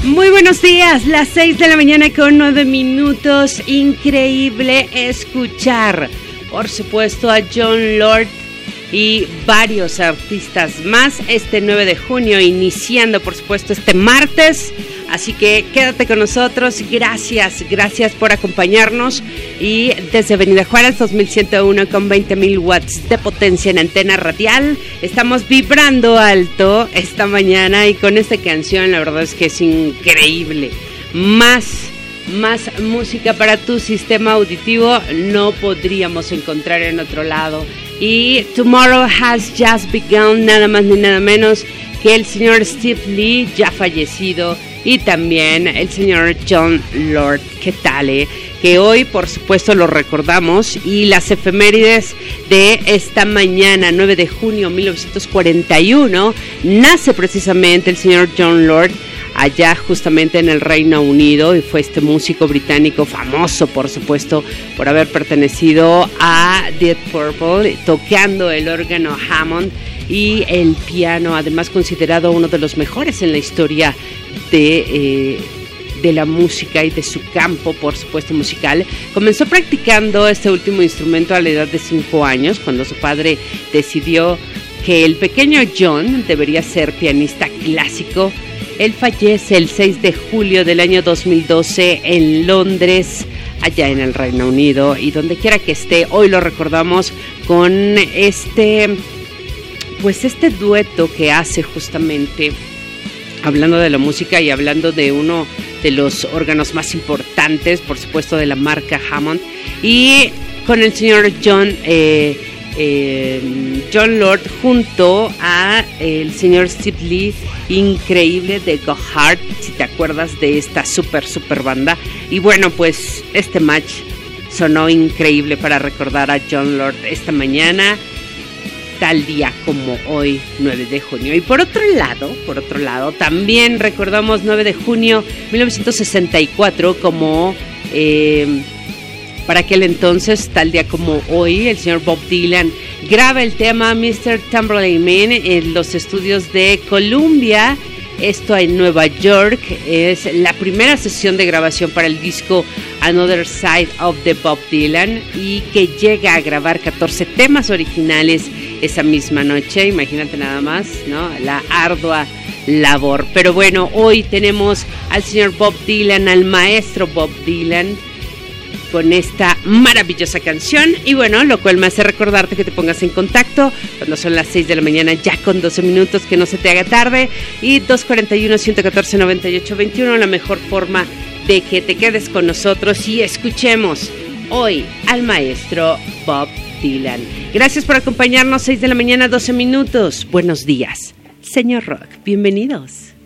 Muy buenos días, las 6 de la mañana con 9 minutos. Increíble escuchar, por supuesto, a Jon Lord y varios artistas más este 9 de junio, iniciando, por supuesto, este martes. Así que quédate con nosotros. Gracias por acompañarnos. Y desde Avenida Juárez 2101 con 20,000 watts de potencia en antena radial, estamos vibrando alto esta mañana y con esta canción la verdad es que es increíble. Más música para tu sistema auditivo no podríamos encontrar en otro lado. Y Tomorrow Has Just Begun, nada más ni nada menos que el señor Steve Lee, ya fallecido, y también el señor Jon Lord. ¿Qué tal, Que hoy, por supuesto, lo recordamos, y las efemérides de esta mañana, 9 de junio 1941, nace precisamente el señor Jon Lord, allá justamente en el Reino Unido, y fue este músico británico famoso, por supuesto, por haber pertenecido a Deep Purple, tocando el órgano Hammond y el piano, además considerado uno de los mejores en la historia de la música y de su campo, por supuesto, musical. Comenzó practicando este último instrumento a la edad de 5 años, cuando su padre decidió que el pequeño John debería ser pianista clásico. Él fallece el 6 de julio del año 2012 en Londres, allá en el Reino Unido, y donde quiera que esté, hoy lo recordamos con este dueto que hace justamente, hablando de la música y hablando de uno de los órganos más importantes, por supuesto, de la marca Hammond, y con el señor Jon Lord junto a el señor Steve Lee, increíble, de Go Hard, si te acuerdas de esta super banda. Y bueno, pues este match sonó increíble para recordar a Jon Lord esta mañana, tal día como hoy, 9 de junio. Y por otro lado, también recordamos 9 de junio 1964 como para aquel entonces, tal día como hoy, el señor Bob Dylan graba el tema Mr. Tambourine Man en los estudios de Columbia, esto en Nueva York. Es la primera sesión de grabación para el disco Another Side of the Bob Dylan, y que llega a grabar 14 temas originales esa misma noche. Imagínate nada más, ¿no? La ardua labor. Pero bueno, hoy tenemos al señor Bob Dylan, al maestro Bob Dylan, con esta maravillosa canción. Y bueno, lo cual me hace recordarte que te pongas en contacto cuando son las 6 de la mañana, ya con 12 minutos, que no se te haga tarde. Y 241-114-9821, la mejor forma de que te quedes con nosotros y escuchemos hoy al maestro Bob Dylan. Gracias por acompañarnos, 6 de la mañana, 12 minutos. Buenos días, señor Rock, bienvenidos.